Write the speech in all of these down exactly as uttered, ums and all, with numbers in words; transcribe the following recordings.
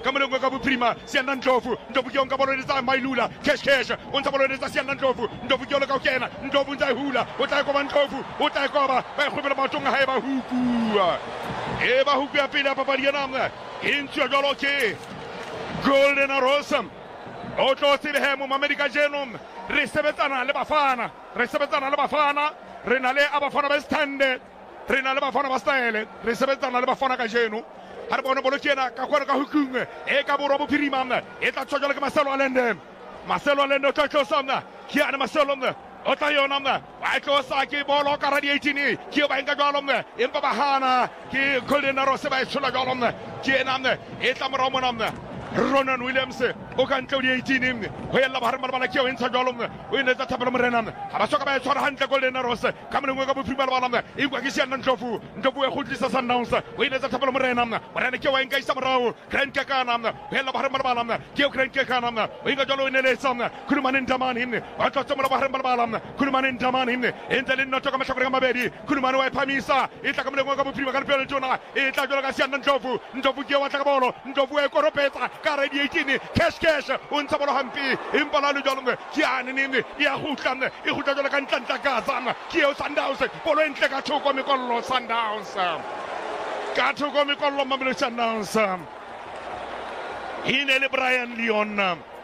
ka molengwe ka bophirima Siana Ndlovu Ndlovu ke onka bolo tsa Mailula cash cash o ntsa bolo tsa Siana Ndlovu Ndlovu ke ole ka kena Ndlovu ntsa hula o tla koba Ndlovu o tla koba ba khobela matong ha eba huku e ba huku ya pele papadi ya namna intshwa jalo ke Golden Arrows o tlo tsebe mo America Genome re sebetsana le bafana re sebetsana le bafana re na le abafana ba stande re na le bafana ba style re sebetsana le bafana ka jeno ha re bona bolo kena ka kwena ka hukungwe e ka boro bophirima e tla tshojola ke Marcelo Allende Marcelo Allende o tla tlosa ke ana Marcelo o tla yona mna ba tlosa ke bolo ka radio eighteen ke ba enka jwalo mna empa ba hana ke Golden Arrows ba e tshola jwalo mna ke ena mna e tla mora mona mna Ronan Williams o ka ntlo di eighteen ho yella ba harma bala ke o ntsha jwalo mna o ine tsa thapela morena mna ha ba soka ba tshwara hantle Golden Arrows ka molengwe ka bophirima bala mna e kwa ke Siana Ndlovu Ndlovu e khutlisa Sundowns o ine tsa thapela morena mna morena ke wa enka isa morao Grant Kekana mna ho yella ba harma bala mna ke o Grant Kekana mna o inga jwalo ine le samna Khulumane Ndamani himne ba tlotsa mola ba harma bala mna Khulumane Ndamani himne ente le notho ka mahlakore ka mabedi Khulumane wa phamisa e tla ka molengwe ka bophirima ka pele tona e tla jwalo ka Siana Ndlovu Ndlovu ke wa tla ka bolo Ndlovu e koropetsa ka radio eighteen cash cash o ntsa bolo hampi empa la le jalo mna ke ane nne ya khutla e khutla jalo ka ntlantla ka tsana ke o Sundowns bolo entle ka thoko mekollo Sundowns ka thoko mekollo Mamelodi Sundowns hine le Brian Leon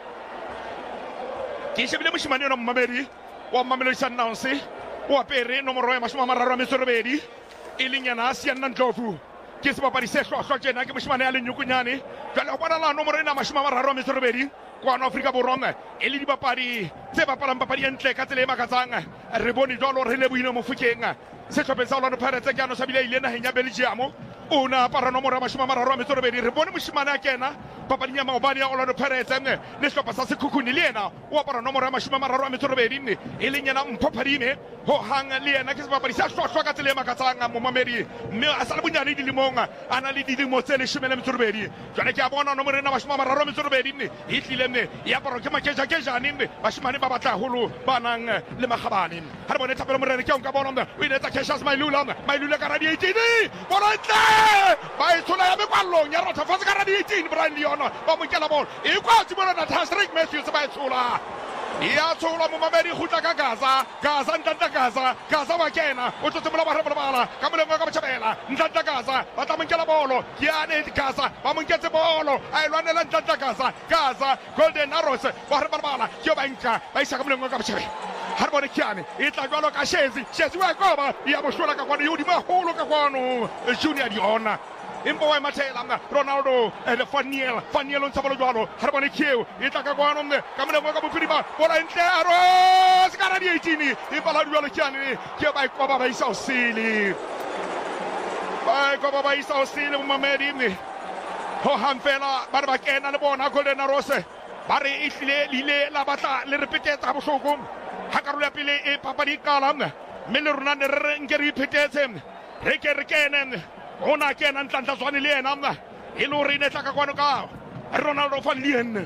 ke shebile moshimane no Mamedi wa Mamelodi Sundowns wa pere nomoro ya mashoma mararo a metso robedi e lenyana Siana Ndlovu ke se papadi se hlwahlwa tjena ke moshimane ya lenyukunyane jwale o bona la nomoro ena mashoma mararo a metso robedi kwa Afrika Borwa e le dipapadi tse bapalang papadi entle ka tsela e makatsang re bone jwalo re le boine Mofokeng sehlopheng sa Orlando Pirates ke ano sabile ile naheng ya Belgium una para nomoro ya mashoma mararo a metso robedi re bone moshimane a kena papading ya maobane ya Orlando Pirates le hlopha sa Sekhukhune le yena o para nomoro ya mashoma mararo a metso robedi e leng yena Mphophadime ho hang le yena ke sebapadi sa hlwahlwa ka tsela e makatsang mo Mamedi mme a sa le bonyane dilemong a na le dilemo tse leshome le metso robedi jwale ke a bona nomoro ena mashoma mararo a metso robedi e tlile mme ya paro ke makeja kejane mme bashimane ba batla holo ba nang le magabane ha re bone thapelo morena ke onka bona o ine tsa Cassius Mailula Mailula ka radio eighteen bona ntle ba e tshola ya mekwallong ya rotha fa ka radio eighteen Brian Leon ba mo kela bolo e kwa tsibona na Tasrick Matthews ba e tshola ya tshola mo Mamedi khutla ka Gaza Gaza ntanta Gaza Gaza wa kena o tsotse mola ba re bala ka molengwe ka botjhabela ntanta Gaza ba tla mo kela bolo ke ane Gaza ba mo nketse bolo a ilwanela ntanta Gaza Gaza Golden Arrows ba re bala ke ba nka ba isa ka molengwe ka botjhabela ha re bone kiane e tla jwalo ka Shezi Shezi wa koba ya bohlola ka kwano yodi maholo ka kwano Junior Diona impo wa matela mna Ronaldo e Faniel Faniel on sabolo jwalo ha re bone kieu e tla ka kwano mne ka molengwe ka bophirima bola ntle Arrows ka radio eighteen e bala jwalo kiane ke ba koba ba isa osili ba koba ba isa osili mo Mamedi mne ho hamfela ba ba kena le bona Golden Arrows ba re ihlile lile la batla le repeteta bohloko ha karolo ya pele e papadi kala mme le rona ne re nke re iphetetse re ke re kene ona kena ntlantlha tswane le yena mna e le hore e ne tla ka kwano ka Ronaldo van Leeuwen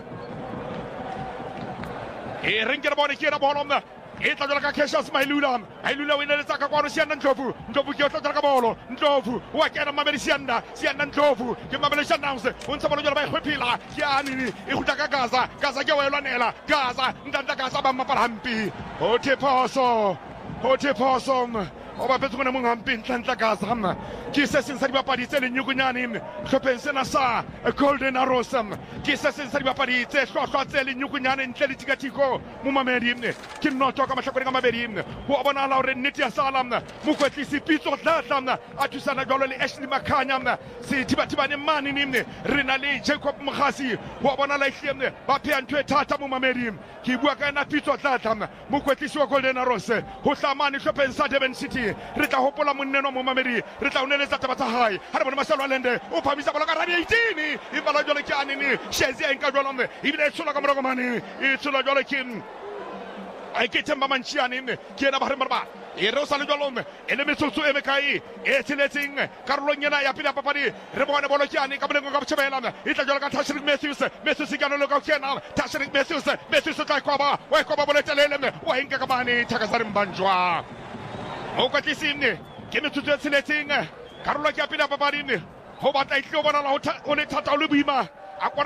e re nke re bone ke ena bolo mna e tla jwala ka Cassius Mailula Mailula o ine le tsa ka kwano Siana Ndlovu Ndlovu ke o tla jwala ka bolo Ndlovu wa kena Mamedi Siana Siana Ndlovu ke Mamelodi Sundowns o ntse bolo jwala ba e khwephela ke anini e khutla ka Gaza Gaza ke wa elwanela Gaza ntanta Gaza ba mmapala hampi o thephoso o thephoso o ba petso mona mo hampi ntanta Gaza mna ke se seng sa dibapadi tse lenyukunyane hlopheng sena sa Golden Arrows ke se seng sa dibapadi tse hlwahlwa tse lenyukunyane ntle le tikatiko mo Mamedi ke notho ka mahlakore ka mabedi ho bona la hore nnete ya sala mokwetlisi Pitso Dladla a thusana jwalo le Ashley Makhanya se thibathibane mane nimne re na le Jacob Mkhasi ho bona la ihleme ba phea ntwe thata mo Mamedi ke bua ka ena Pitso Dladla mokwetlisi wa Golden Arrows ho hlamane hlopheng sa Durban City re tla hopola monneno mo Mamedi re tla uneleza taba tsa hae ha re bona Marcelo Allende o phamisa bola ka radio eighteen e bala jwale ke anene Shezi a nka jwalo mme e bile tshola ka moroko mane e tshola jwale ke ai ke temba manchiane ke ena ba re marba e re o sa le jwalo mme e le metsotso e mekai e tseletseng karolong ena ya pele papadi re bona bolo ke ane ka bolengwe ka botjhabela e tla jwala ka Tasrick Matthews Matthews ke ano le ka kena Tasrick Matthews Matthews tla kwaba wa kwaba bolo telele mme wa inka ka bane Thakazari Mbanjwa o ka tlisimne ke metsotso e tseletseng karolo ke ya pele papadi mme ho batla itlo bona la ho ne thata o le boima